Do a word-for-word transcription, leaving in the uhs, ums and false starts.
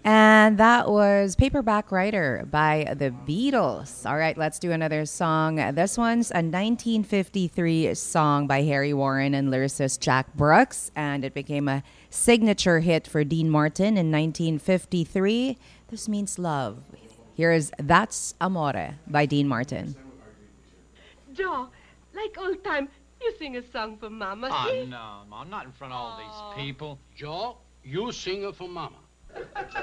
And that was Paperback Writer by the Beatles. All right, let's do another song. This one's a nineteen fifty-three song by Harry Warren and lyricist Jack Brooks, and it became a signature hit for Dean Martin in nineteen fifty-three. This means love. Here is That's Amore by Dean Martin. Joe, like old time, you sing a song for Mama. Oh, see? no, Mom, not in front of all these people. Joe, you sing it for Mama.